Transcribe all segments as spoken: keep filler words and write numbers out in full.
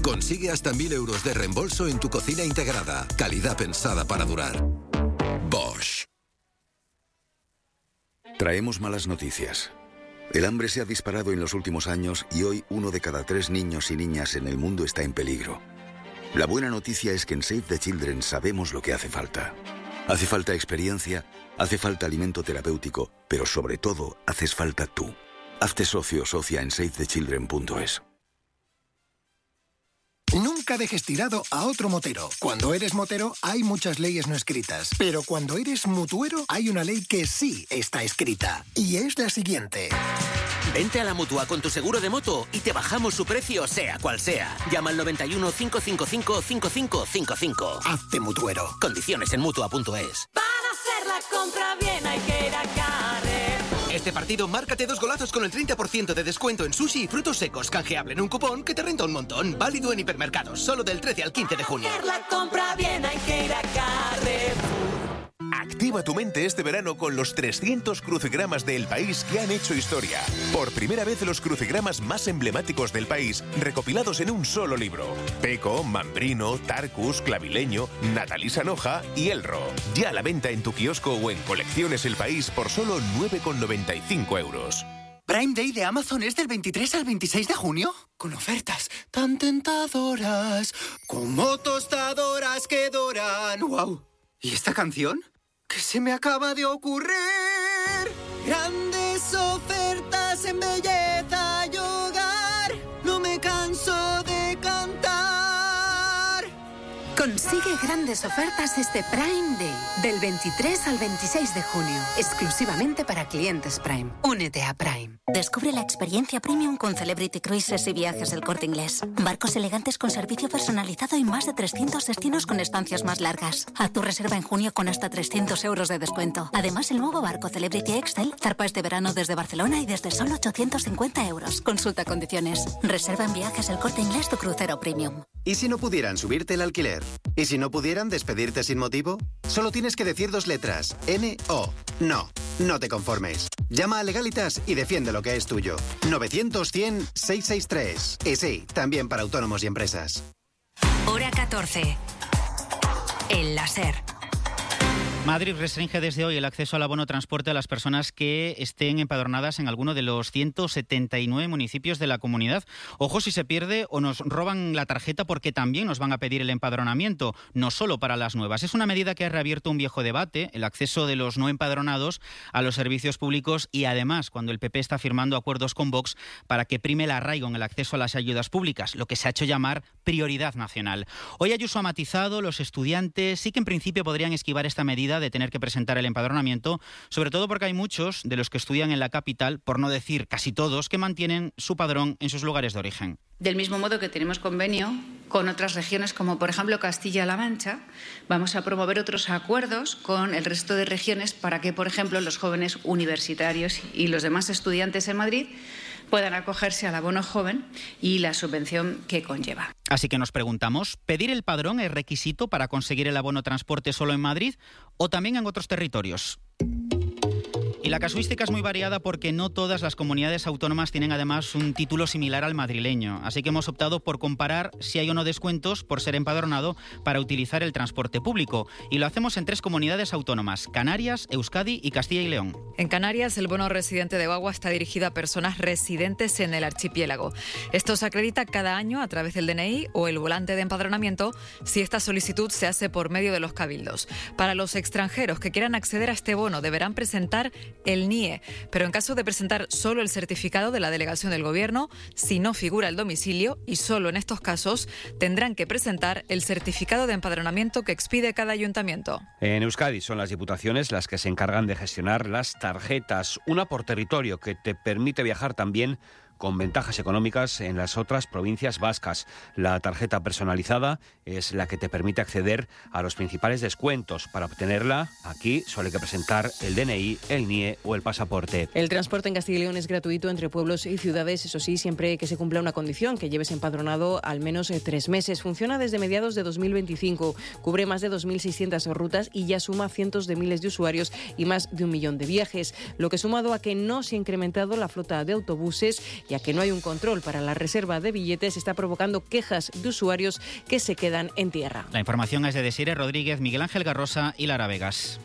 Consigue hasta mil euros de reembolso en tu cocina integrada. Calidad pensada para durar. Bosch. Traemos malas noticias. El hambre se ha disparado en los últimos años y hoy uno de cada tres niños y niñas en el mundo está en peligro. La buena noticia es que en Save the Children sabemos lo que hace falta. Hace falta experiencia, hace falta alimento terapéutico, pero sobre todo, haces falta tú. Hazte socio o socia en save the children punto es. Nunca dejes tirado a otro motero. Cuando eres motero hay muchas leyes no escritas, pero cuando eres mutuero hay una ley que sí está escrita, y es la siguiente. Vente a la Mutua con tu seguro de moto y te bajamos su precio sea cual sea. Llama al noventa y uno, cinco cinco cinco, cinco cinco cinco cinco. Hazte mutuero. Condiciones en mutua punto es. Para hacer la compra bien hay que ir a Carrefour. Este partido, márcate dos golazos con el treinta por ciento de descuento en sushi y frutos secos. Canjeable en un cupón que te renta un montón. Válido en hipermercados, solo del trece al quince de junio. Para hacer la compra bien hay que ir a Carrefour. Activa tu mente este verano con los trescientos crucigramas del país que han hecho historia. Por primera vez los crucigramas más emblemáticos del país recopilados en un solo libro. Peco, Mambrino, Tarcus, Clavileño, Natalí Sanoja y Elro. Ya a la venta en tu kiosco o en Colecciones El País por solo nueve con noventa y cinco euros. ¿Prime Day de Amazon es del veintitrés al veintiséis de junio? Con ofertas tan tentadoras como tostadoras que doran. ¡Wow! ¿Y esta canción? ¿Qué se me acaba de ocurrir? Grandes ofertas en belleza y hogar. No me canso de cantar. Consigue grandes ofertas este Prime Day, del veintitrés al veintiséis de junio, exclusivamente para clientes Prime. Únete a Prime. Descubre la experiencia premium con Celebrity Cruises y Viajes del Corte Inglés. Barcos elegantes con servicio personalizado y más de trescientos destinos con estancias más largas. Haz tu reserva en junio con hasta trescientos euros de descuento. Además, el nuevo barco Celebrity Excel zarpa este verano desde Barcelona y desde solo ochocientos cincuenta euros. Consulta condiciones. Reserva en Viajes del Corte Inglés tu crucero premium. ¿Y si no pudieran subirte el alquiler? ¿Y si no pudieran despedirte sin motivo? Solo tienes que decir dos letras. N O. No. No te conformes. Llama a Legalitas y defiende lo que es tuyo. novecientos, cien, seiscientos sesenta y tres. Y sí, también para autónomos y empresas. Hora catorce. El láser. Madrid restringe desde hoy el acceso al abono transporte a las personas que estén empadronadas en alguno de los ciento setenta y nueve municipios de la comunidad. Ojo si se pierde o nos roban la tarjeta, porque también nos van a pedir el empadronamiento, no solo para las nuevas. Es una medida que ha reabierto un viejo debate, el acceso de los no empadronados a los servicios públicos, y además cuando el P P está firmando acuerdos con Vox para que prime el arraigo en el acceso a las ayudas públicas, lo que se ha hecho llamar prioridad nacional. Hoy Ayuso ha matizado, los estudiantes sí que en principio podrían esquivar esta medida de tener que presentar el empadronamiento, sobre todo porque hay muchos de los que estudian en la capital, por no decir casi todos, que mantienen su padrón en sus lugares de origen. Del mismo modo que tenemos convenio con otras regiones, como por ejemplo Castilla-La Mancha, vamos a promover otros acuerdos con el resto de regiones para que, por ejemplo, los jóvenes universitarios y los demás estudiantes en Madrid puedan acogerse al abono joven y la subvención que conlleva. Así que nos preguntamos, ¿pedir el padrón es requisito para conseguir el abono transporte solo en Madrid o también en otros territorios? Y la casuística es muy variada porque no todas las comunidades autónomas tienen además un título similar al madrileño. Así que hemos optado por comparar si hay o no descuentos por ser empadronado para utilizar el transporte público. Y lo hacemos en tres comunidades autónomas: Canarias, Euskadi y Castilla y León. En Canarias, el bono residente de Bagua está dirigido a personas residentes en el archipiélago. Esto se acredita cada año a través del D N I o el volante de empadronamiento si esta solicitud se hace por medio de los cabildos. Para los extranjeros que quieran acceder a este bono deberán presentar el N I E, pero en caso de presentar solo el certificado de la delegación del Gobierno, si no figura el domicilio, y solo en estos casos, tendrán que presentar el certificado de empadronamiento que expide cada ayuntamiento. En Euskadi son las diputaciones las que se encargan de gestionar las tarjetas, una por territorio que te permite viajar también con ventajas económicas en las otras provincias vascas. La tarjeta personalizada es la que te permite acceder a los principales descuentos. Para obtenerla, aquí solo hay que presentar el D N I, el N I E o el pasaporte. El transporte en Castilla y León es gratuito entre pueblos y ciudades, eso sí, siempre que se cumpla una condición, que lleves empadronado al menos eh, tres meses. Funciona desde mediados de dos mil veinticinco, cubre más de dos mil seiscientas rutas y ya suma cientos de miles de usuarios y más de un millón de viajes, lo que sumado a que no se ha incrementado la flota de autobuses y ya que no hay un control para la reserva de billetes, está provocando quejas de usuarios que se quedan en tierra. La información es de Desiree Rodríguez, Miguel Ángel Garrosa y Lara Vegas.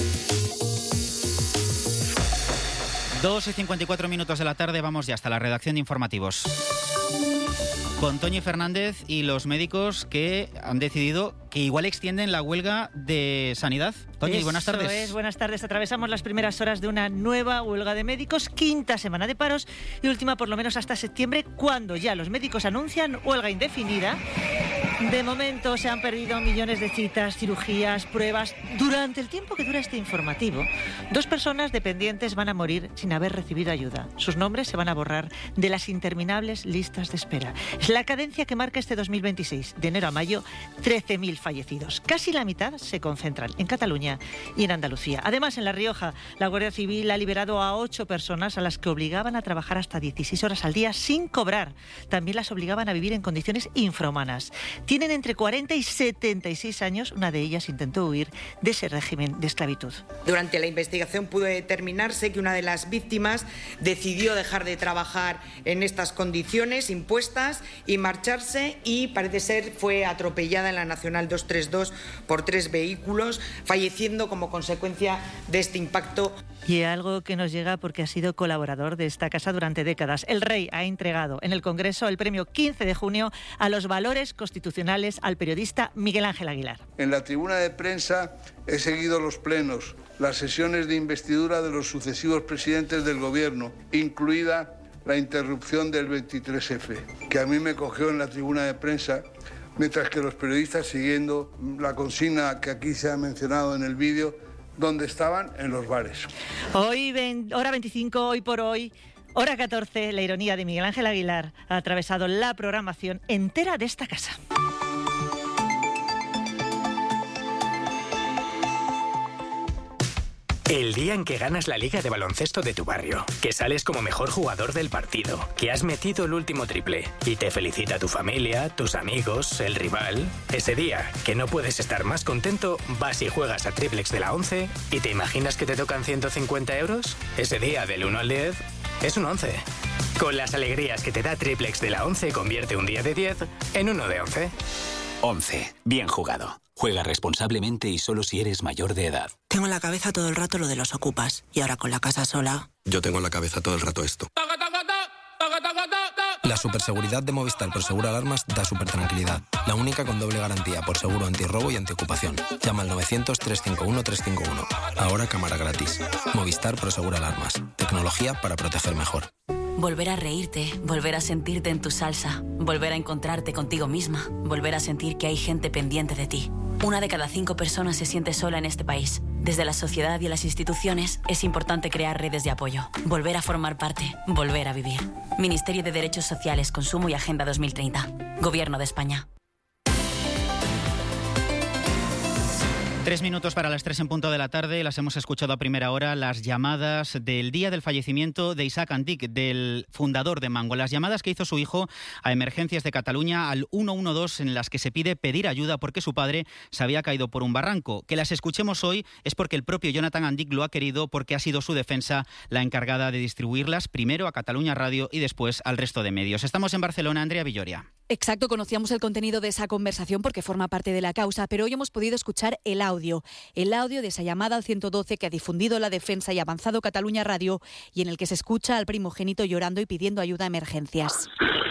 dos y cincuenta y cuatro minutos de la tarde, vamos ya hasta la redacción de informativos. Con Toñi Fernández y los médicos que han decidido que igual extienden la huelga de sanidad. Toñi, Eso buenas tardes. Es, buenas tardes. Atravesamos las primeras horas de una nueva huelga de médicos, quinta semana de paros y última por lo menos hasta septiembre, cuando ya los médicos anuncian huelga indefinida. De momento se han perdido millones de citas, cirugías, pruebas. Durante el tiempo que dura este informativo, dos personas dependientes van a morir sin haber recibido ayuda. Sus nombres se van a borrar de las interminables listas de espera. Es la cadencia que marca este dos mil veintiséis. De enero a mayo, trece mil fallecidos. Casi la mitad se concentran en Cataluña y en Andalucía. Además, en La Rioja, la Guardia Civil ha liberado a ocho personas a las que obligaban a trabajar hasta dieciséis horas al día sin cobrar. También las obligaban a vivir en condiciones infrahumanas. Tienen entre cuarenta y setenta y seis años. Una de ellas intentó huir de ese régimen de esclavitud. Durante la investigación pudo determinarse que una de las víctimas decidió dejar de trabajar en estas condiciones impuestas y marcharse, y parece ser fue atropellada en la Nacional doscientos treinta y dos por tres vehículos, falleciendo como consecuencia de este impacto. Y algo que nos llega porque ha sido colaborador de esta casa durante décadas. El rey ha entregado en el Congreso el premio quince de junio a los valores constitucionales al periodista Miguel Ángel Aguilar. En la tribuna de prensa he seguido los plenos, las sesiones de investidura de los sucesivos presidentes del Gobierno, incluida la interrupción del veintitrés efe, que a mí me cogió en la tribuna de prensa, mientras que los periodistas, siguiendo la consigna que aquí se ha mencionado en el vídeo, donde estaban, en los bares. Hoy, hora veinticinco, hoy por hoy, hora catorce, la ironía de Miguel Ángel Aguilar ha atravesado la programación entera de esta casa. El día en que ganas la liga de baloncesto de tu barrio, que sales como mejor jugador del partido, que has metido el último triple y te felicita tu familia, tus amigos, el rival. Ese día, que no puedes estar más contento, vas y juegas a Triplex de la once y te imaginas que te tocan ciento cincuenta euros. Ese día, del uno al diez, es un once. Con las alegrías que te da Triplex de la once, convierte un día de diez en uno de once. once. Bien jugado. Juega responsablemente y solo si eres mayor de edad. Tengo en la cabeza todo el rato lo de los ocupas. Y ahora con la casa sola... Yo tengo en la cabeza todo el rato esto. La superseguridad de Movistar Prosegur Alarmas da súper tranquilidad. La única con doble garantía por seguro antirrobo y antiocupación. Llama al novecientos, trescientos cincuenta y uno, trescientos cincuenta y uno. Ahora cámara gratis. Movistar Prosegur Alarmas. Tecnología para proteger mejor. Volver a reírte, volver a sentirte en tu salsa, volver a encontrarte contigo misma, volver a sentir que hay gente pendiente de ti. Una de cada cinco personas se siente sola en este país. Desde la sociedad y las instituciones es importante crear redes de apoyo, volver a formar parte, volver a vivir. Ministerio de Derechos Sociales, Consumo y Agenda dos mil treinta. Gobierno de España. Tres minutos para las tres en punto de la tarde. Las hemos escuchado a primera hora, las llamadas del día del fallecimiento de Isaac Antic, del fundador de Mango. Las llamadas que hizo su hijo a Emergencias de Cataluña al uno uno dos, en las que se pide pedir ayuda porque su padre se había caído por un barranco. Que las escuchemos hoy es porque el propio Jonathan Antic lo ha querido, porque ha sido su defensa la encargada de distribuirlas, primero a Cataluña Radio y después al resto de medios. Estamos en Barcelona, Andrea Villoria. Exacto, conocíamos el contenido de esa conversación porque forma parte de la causa, pero hoy hemos podido escuchar el audio, el audio de esa llamada al ciento doce que ha difundido la Defensa y Avanzado Cataluña Radio y en el que se escucha al primogénito llorando y pidiendo ayuda a Emergencias.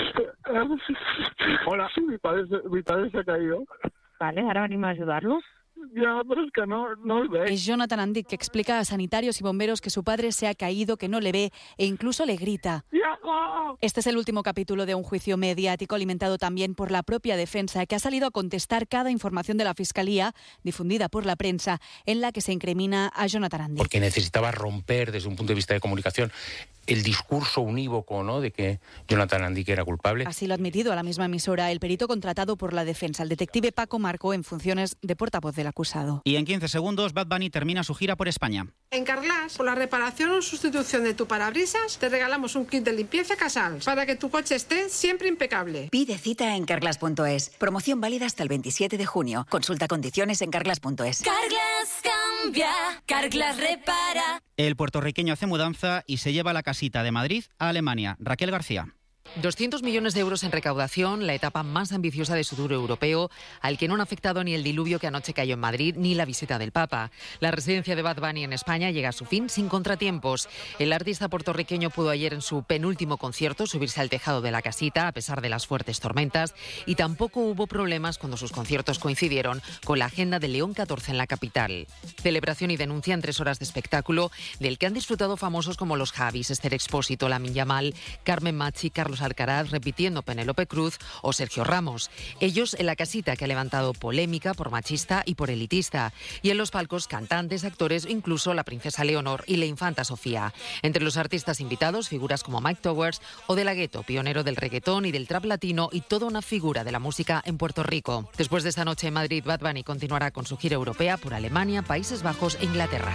Hola, mi padre, mi padre se ha caído. Vale, ahora venimos a ayudarlo. Ya, pero es que no, no le ve. Es Jonathan Antic, que explica a sanitarios y bomberos que su padre se ha caído, que no le ve e incluso le grita. ¡Yago! Este es el último capítulo de un juicio mediático alimentado también por la propia Defensa, que ha salido a contestar cada información de la Fiscalía, difundida por la prensa, en la que se incrimina a Jonathan Antic. Porque necesitaba romper, desde un punto de vista de comunicación, el discurso unívoco, ¿no?, de que Jonathan Antic era culpable. Así lo ha admitido a la misma emisora el perito contratado por la Defensa, el detective Paco Marco, en funciones de portavoz del acusado. Y en quince segundos, Bad Bunny termina su gira por España. En Carglass, por la reparación o sustitución de tu parabrisas, te regalamos un kit de limpieza Casals para que tu coche esté siempre impecable. Pide cita en carglass punto es. Promoción válida hasta el veintisiete de junio. Consulta condiciones en carglass punto es. Carglass cumbia, Carglass repara. El puertorriqueño hace mudanza y se lleva la casita de Madrid a Alemania. Raquel García. doscientos millones de euros en recaudación, la etapa más ambiciosa de su tour europeo, al que no han afectado ni el diluvio que anoche cayó en Madrid ni la visita del Papa. La residencia de Bad Bunny en España llega a su fin sin contratiempos. El artista puertorriqueño pudo ayer en su penúltimo concierto subirse al tejado de la casita a pesar de las fuertes tormentas y tampoco hubo problemas cuando sus conciertos coincidieron con la agenda del León catorce en la capital. Celebración y denuncia en tres horas de espectáculo del que han disfrutado famosos como los Javis, Esther Expósito, Lamine Yamal, Carmen Machi, Carlos Alcaraz repitiendo Penélope Cruz o Sergio Ramos. Ellos en la casita que ha levantado polémica por machista y por elitista. Y en los palcos cantantes, actores, incluso la princesa Leonor y la infanta Sofía. Entre los artistas invitados, figuras como Mike Towers o De La Ghetto, pionero del reggaetón y del trap latino y toda una figura de la música en Puerto Rico. Después de esta noche en Madrid, Bad Bunny continuará con su gira europea por Alemania, Países Bajos e Inglaterra.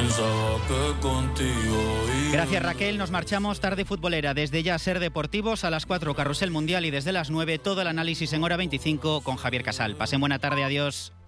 Gracias, Raquel. Nos marchamos. Tarde futbolera. Desde ya Ser Deportivos, a las cuatro Carrusel Mundial y desde las nueve todo el análisis en Hora veinticinco con Javier Casal. Pasen buena tarde. Adiós.